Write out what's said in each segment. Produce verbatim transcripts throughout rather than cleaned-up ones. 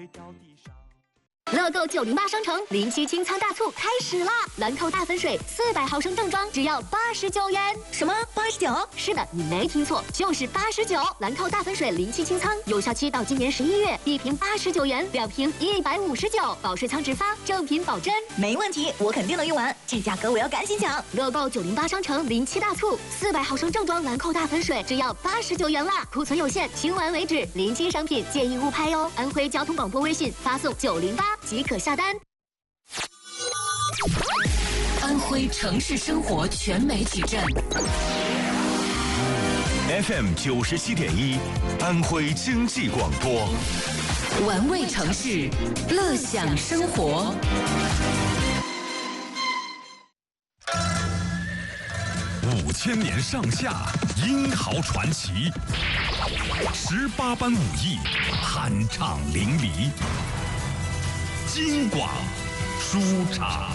乐购九零八商城临期清仓大促开始啦！兰蔻大粉水四百毫升正装只要八十九元。什么？八十九？是的，你没听错，就是八十九。兰蔻大粉水临期清仓，有效期到今年十一月，一瓶八十九元，两瓶一百五十九，保税仓直发，正品保真。 没问题，我肯定能用完，这价格我要赶紧抢！ 乐购九零八商城临期大促，四百毫升正装兰蔻大粉水只要八十九元啦，库存有限，清完为止，临期商品建议勿拍哦。安徽交通广播微信发送九零八即可下单。 安徽城市生活全媒体站 F M 九十七点一，安徽经济广播， 玩味城市，乐享生活。 五千年上下，英豪传奇，十八般武艺，酣畅淋漓。京广书场。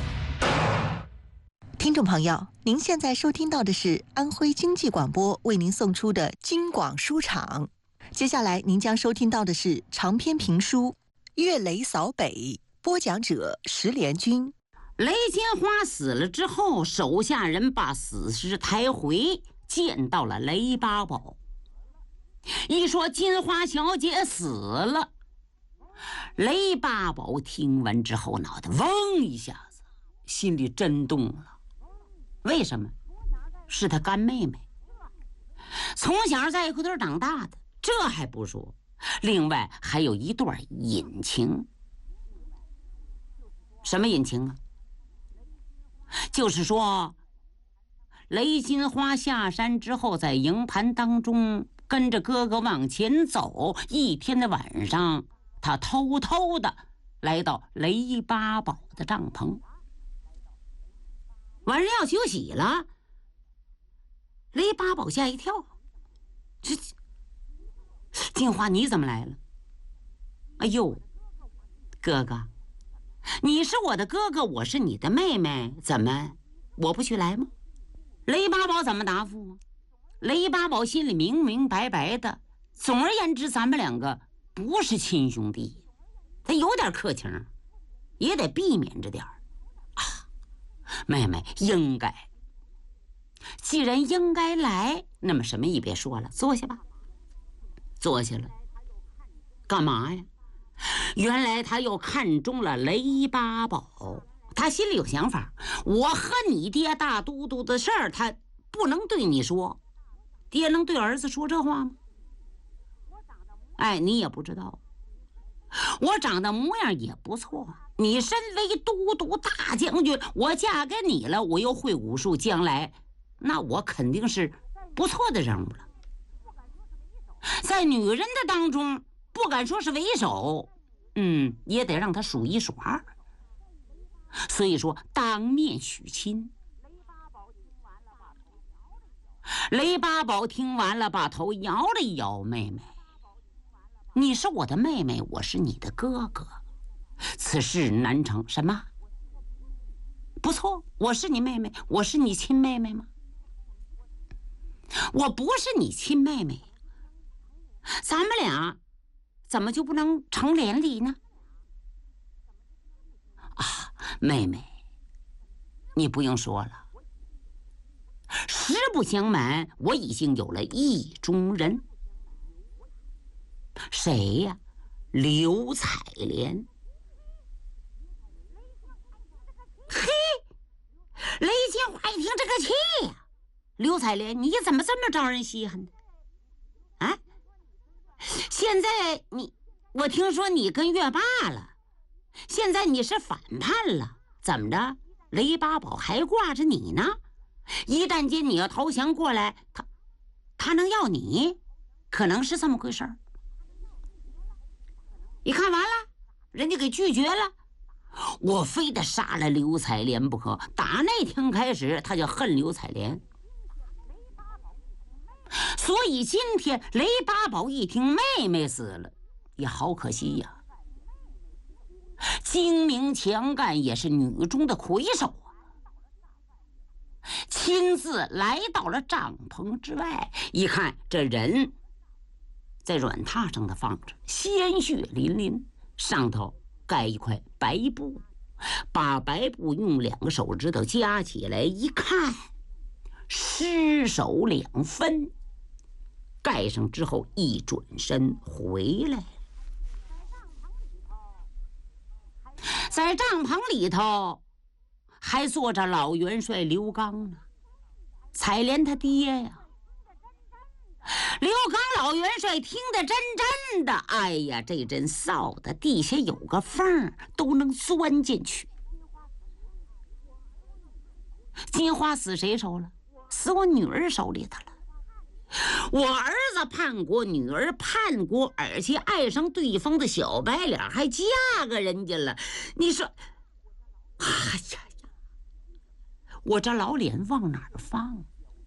听众朋友，您现在收听到的是安徽经济广播为您送出的京广书场。接下来您将收听到的是长篇评书《岳雷扫北》，播讲者石连军。 雷金花死了之后，手下人把死尸抬回，见到了雷八宝。一说金花小姐死了，雷八宝听完之后，脑袋嗡一下子，心里震动了。为什么？是他干妹妹，从小在一块堆长大的，这还不说，另外还有一段隐情。什么隐情啊？就是说，雷金花下山之后，在营盘当中跟着哥哥往前走，一天的晚上，他偷偷的来到雷八宝的帐篷。晚上要休息了，雷八宝吓一跳，这金花你怎么来了？哎呦，哥哥，你是我的哥哥，我是你的妹妹，怎么我不许来吗？雷八宝怎么答复啊？雷八宝心里明明白白的，总而言之，咱们两个不是亲兄弟，他有点客情，也得避免着点儿啊。妹妹应该，既然应该来，那么什么也别说了，坐下吧。坐下了，干嘛呀？原来他又看中了雷八宝，他心里有想法。我和你爹大都督的事儿，他不能对你说，爹能对儿子说这话吗？哎，你也不知道，我长得模样也不错，你身为都督大将军，我嫁给你了，我又会武术，将来那我肯定是不错的人物了。在女人的当中，不敢说是为首，嗯，也得让他数一数二。所以说，当面许亲。雷八宝听完了，把头摇了一摇，妹妹，你是我的妹妹，我是你的哥哥，此事难成。什么？不错，我是你妹妹，我是你亲妹妹吗？我不是你亲妹妹，咱们俩怎么就不能成连理呢？啊，妹妹，你不用说了，实不相瞒，我已经有了意中人。谁呀？刘彩莲。嘿，雷金花一听这个气呀，刘彩莲，你怎么这么招人稀罕呢？啊，现在你，我听说你跟月霸了，现在你是反叛了，怎么着？雷八宝还挂着你呢，一旦间你要投降过来，他他能要你，可能是这么回事儿。你看完了，人家给拒绝了，我非得杀了刘彩莲不可。打那天开始，他就恨刘彩莲。所以今天雷八宝一听妹妹死了，也好可惜呀。精明强干，也是女中的魁首啊，亲自来到了帐篷之外，一看这人在软榻上的放着，鲜血淋淋， 上头盖一块白布，把白布用两个手指头夹起来一看，尸首两分。盖上之后一转身回来了，在帐篷里头还坐着老元帅刘刚呢，采莲他爹呀。刘刚老元帅听得真真的，哎呀，这阵臊的地下有个缝都能钻进去。金花死谁手了？死我女儿手里头了。我儿子叛国，女儿叛国，而且爱上对方的小白脸，还嫁给人家了。你说，哎呀呀，我这老脸往哪儿放？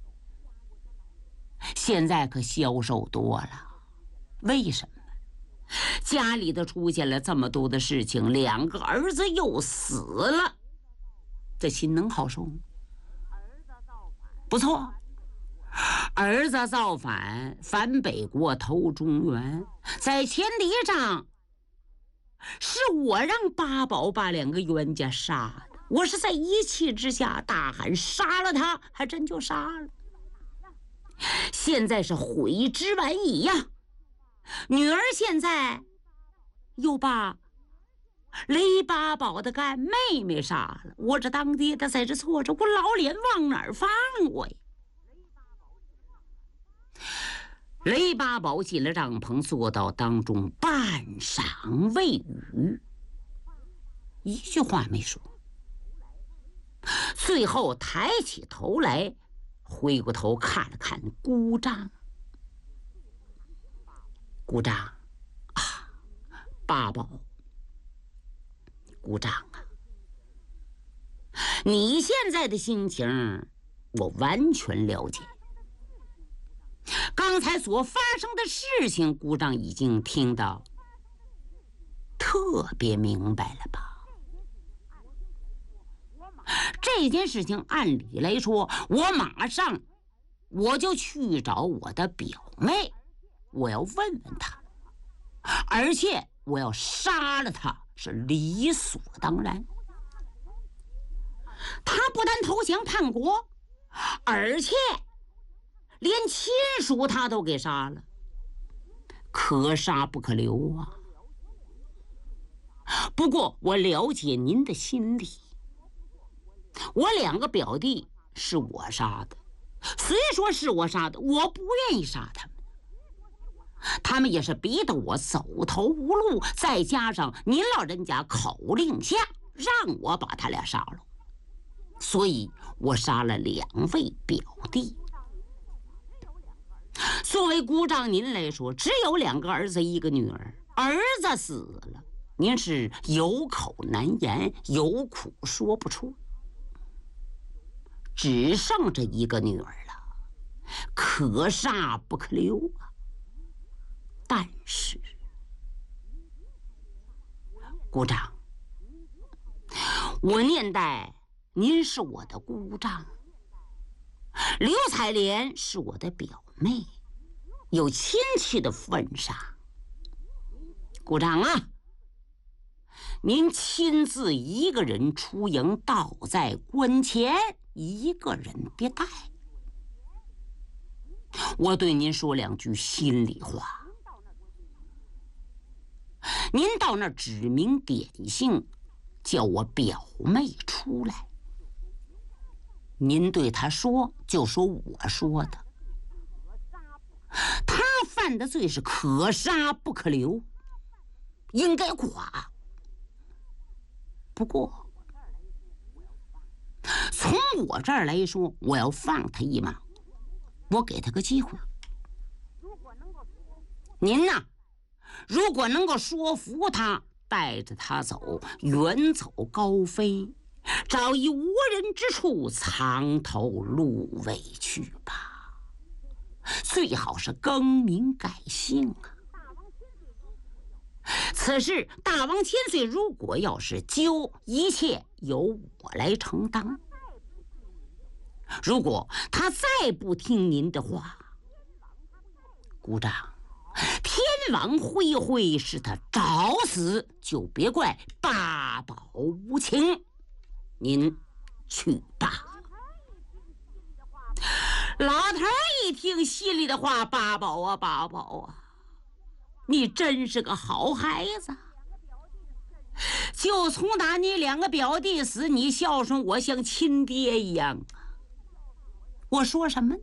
现在可消瘦多了，为什么？家里头出现了这么多的事情，两个儿子又死了，这心能好受吗？不错。儿子造反，反北国投中原，在前敌上是我让八宝把两个冤家杀的，我是在一气之下大喊杀了他，还真就杀了。现在是悔之晚矣呀！女儿现在又把雷八宝的干妹妹杀了，我这当爹的在这坐着，我老脸往哪儿放我呀？雷八宝进了帐篷，坐到当中，半晌未语，一句话没说。最后抬起头来，回过头看了看姑丈。姑丈啊，八宝，姑丈啊，你现在的心情我完全了解。刚才所发生的事情，姑丈已经听到，特别明白了吧？这件事情按理来说，我马上我就去找我的表妹，我要问问她，而且我要杀了她是理所当然。她不但投降叛国，而且连亲属他都给杀了，可杀不可留啊！不过我了解您的心理，我两个表弟是我杀的，虽说是我杀的，我不愿意杀他们，他们也是逼得我走投无路，再加上您老人家口令下，让我把他俩杀了，所以我杀了两位表弟。作为姑丈您来说，只有两个儿子一个女儿，儿子死了，您是有口难言，有苦说不出，只剩这一个女儿了，可杀不可留啊！但是姑丈，我念在您是我的姑丈，刘彩莲是我的表妹，有亲戚的份上，姑丈啊，您亲自一个人出营，倒在关前，一个人别带。我对您说两句心里话，您到那儿指名点姓，叫我表妹出来，您对她说，就说我说的。他犯的罪是可杀不可留，应该剐。不过从我这儿来说，我要放他一马，我给他个机会。您呐，如果能够说服他，带着他走，远走高飞，找一无人之处藏头露尾去吧。最好是更名改姓啊！此事大王千岁如果要是揪，一切由我来承担。如果他再不听您的话，姑丈，天往回回，使他找死，就别怪八宝无情。您去吧。老头一听，心里的话，八宝啊八宝啊，你真是个好孩子。就从打你两个表弟死，你孝顺我像亲爹一样。我说什么呢？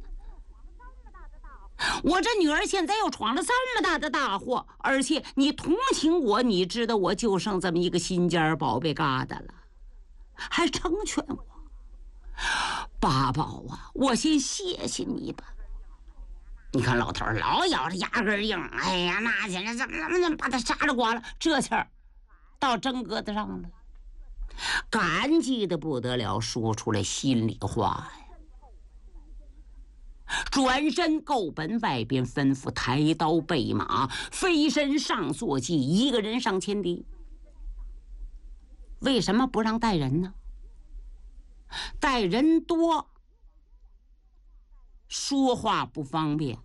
我这女儿现在又闯了这么大的大祸，而且你同情我，你知道我就剩这么一个心尖宝贝疙瘩了，还成全我。八宝啊，我先谢谢你吧。你看老头老咬着牙根硬，哎呀，那现在怎么怎么把他杀了剐了，这气儿到真疙瘩上了，感激的不得了，说出来心里话呀。转身够奔外边，吩咐抬刀备马，飞身上坐骑，一个人上前敌。为什么不让带人呢？带人多，说话不方便。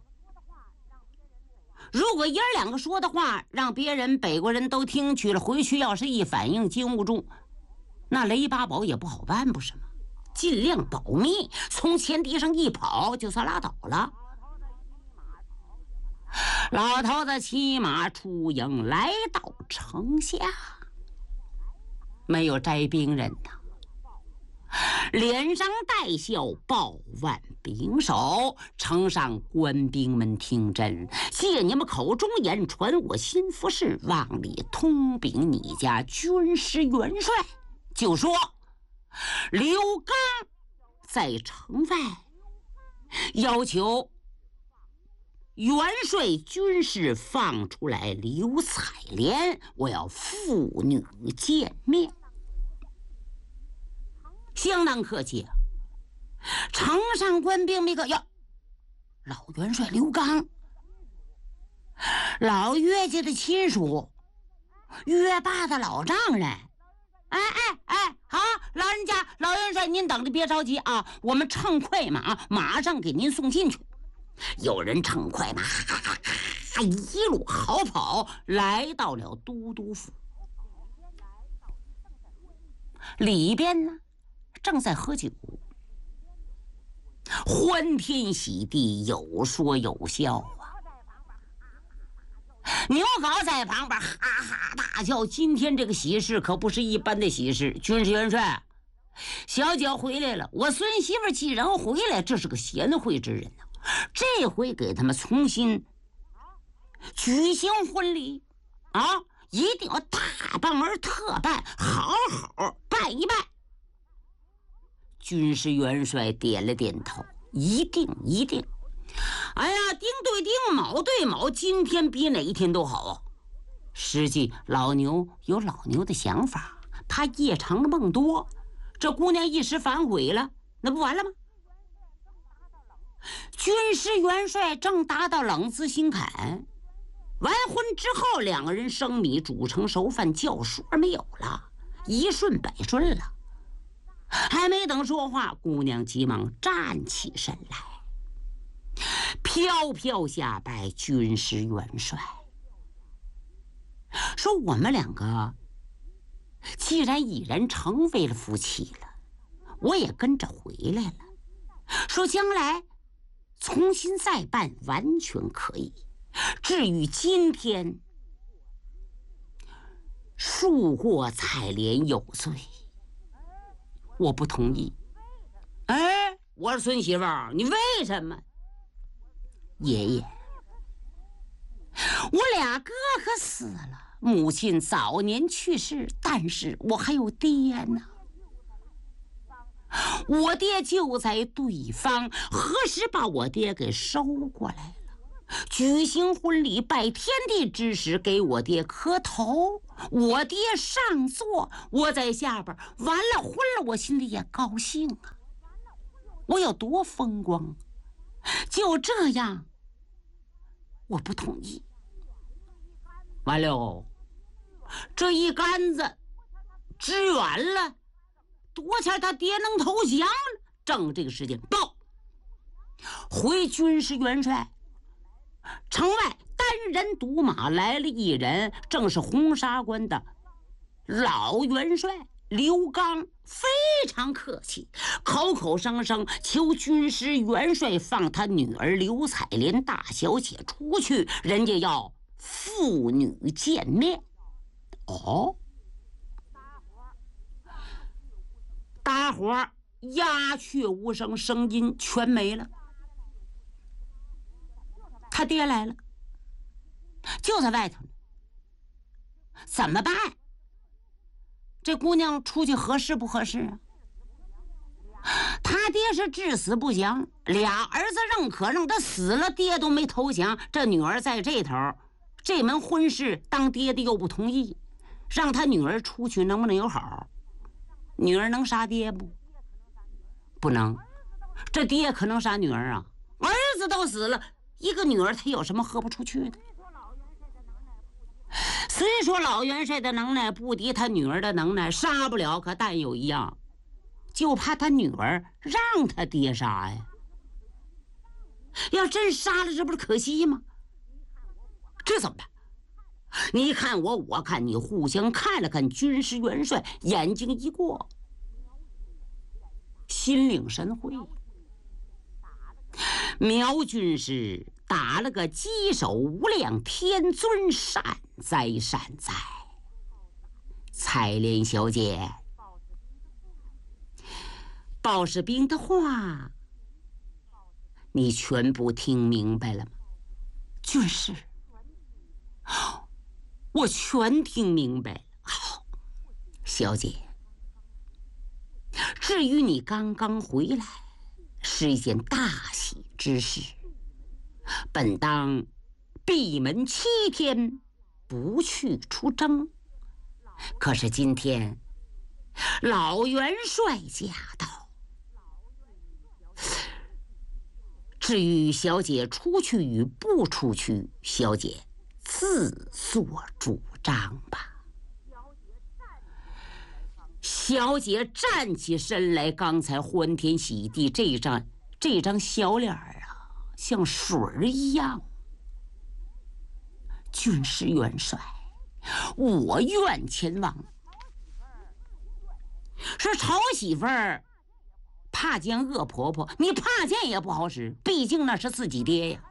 如果爷儿两个说的话，让别人北国人都听去了，回去要是一反应经不住，那雷八宝也不好办，不是吗？尽量保密，从前敌上一跑，就算拉倒了。老头子骑马出营，来到城下，没有摘兵人呐，脸上带笑，抱腕秉手。城上官兵们听真，借你们口中言，传我心腹事，往里通禀你家军师元帅，就说刘刚在城外要求元帅军士放出来刘彩莲，我要父女见面。相当客气啊！城上官兵没个呀，老元帅刘刚，老岳家的亲属，岳爸的老丈人。哎哎哎，好，老人家，老元帅，您等着，别着急啊，我们乘快马，马上给您送进去。有人乘快马，一路好跑，来到了都督府。里边呢，正在喝酒，欢天喜地，有说有笑啊。牛皋在旁边哈哈大笑，今天这个喜事可不是一般的喜事。军师元帅，小姐回来了，我孙媳妇既然回来，这是个贤惠之人啊，这回给他们重新举行婚礼啊，一定要大办而特办，好好办一办。军师元帅点了点头，一定一定。哎呀，丁对丁，卯对卯，今天比哪一天都好啊！实际老牛有老牛的想法，怕夜长梦多，这姑娘一时反悔了，那不完了吗？军师元帅正达到冷子心坎，完婚之后，两个人生米煮成熟饭，叫说没有了，一顺百顺了。还没等说话，姑娘急忙站起身来，飘飘下拜军师元帅，说我们两个既然已然成为了夫妻了，我也跟着回来了，说将来重新再办完全可以，至于今天恕过采莲有罪，我不同意。哎，我说孙媳妇儿，你为什么？爷爷，我俩哥可死了，母亲早年去世，但是我还有爹呢。我爹就在对方，何时把我爹给收过来了？举行婚礼，拜天地之时，给我爹磕头，我爹上座，我在下边，完了婚了，我心里也高兴啊，我有多风光。就这样，我不同意。完了，这一杆子支远了，多钱他爹能投降了。正这个时间，报回军师元帅，城外单人独马来了一人，正是红沙关的老元帅刘刚，非常客气，口口声声求军师元帅放他女儿刘彩莲大小姐出去，人家要父女见面。哦，大伙儿鸦雀无声，声音全没了。他爹来了，就在外头呢，怎么办？这姑娘出去合适不合适啊？他爹是至死不降，俩儿子认可让他死了，爹都没投降。这女儿在这头，这门婚事当爹的又不同意，让他女儿出去能不能有好？女儿能杀爹不？不能。这爹可能杀女儿啊？儿子都死了，一个女儿他有什么喝不出去的？虽说老元帅的能耐不敌他女儿的能耐，杀不了，可但有一样，就怕他女儿让他爹杀呀。要真杀了，这不是可惜吗？这怎么办？你看我，我看你，互相看了看，军师元帅眼睛一过，心领神会。苗军师打了个鸡手无量，天尊善哉善哉。彩莲小姐，鲍士兵的话你全部听明白了吗？军师，我全听明白了。好，小姐，至于你刚刚回来，是一件大喜之事。本当闭门七天，不去出征，可是今天老元帅驾到。至于小姐出去与不出去，小姐自作主张吧。小姐站起身来，刚才欢天喜地，这张这张小脸儿啊，像水儿一样。军师元帅，我愿前往。说吵媳妇儿怕见恶婆婆，你怕见也不好使，毕竟那是自己爹呀。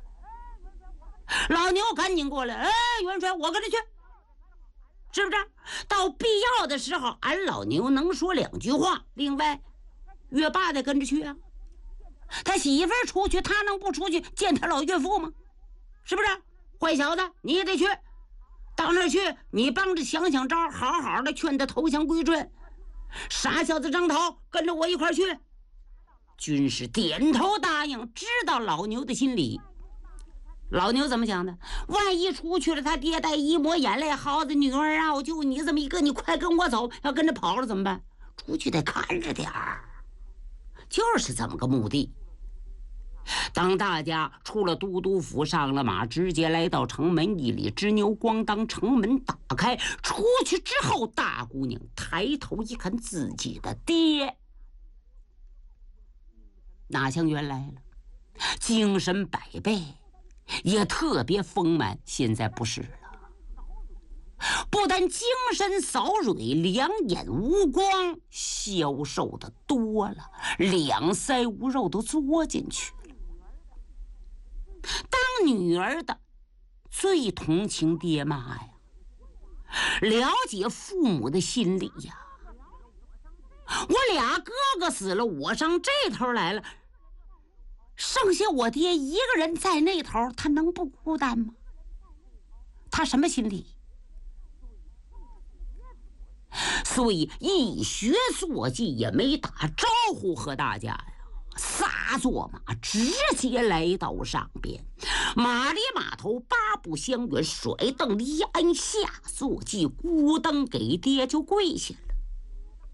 老牛赶紧过来，哎，元帅，我跟着去，是不是？到必要的时候，俺老牛能说两句话。另外，岳爸得跟着去啊。他媳妇儿出去，他能不出去见他老岳父吗？是不是？坏小子，你也得去。到那儿去，你帮着想想招，好好的劝他投降归顺。傻小子张头，跟着我一块儿去。军师点头答应，知道老牛的心理。老牛怎么想的？万一出去了，他爹带一抹眼泪，耗子女儿啊，我就你这么一个，你快跟我走。要跟着跑了怎么办？出去得看着点儿，就是这么个目的。当大家出了都督府，上了马，直接来到城门，一里之牛，咣当，城门打开。出去之后，大姑娘抬头一看，自己的爹哪像原来了，精神百倍，也特别丰满。现在不是了，不但精神扫蕊，两眼无光，消瘦的多了，两腮无肉都作进去了。当女儿的最同情爹妈呀，了解父母的心理呀。我俩哥哥死了，我上这头来了，剩下我爹一个人在那头，他能不孤单吗？他什么心理？所以一学坐骑，也没打招呼和大家呀，撒坐马直接来到上边，马里马头八步相远，甩蹬离鞍下坐骑，咕噔给爹就跪下了。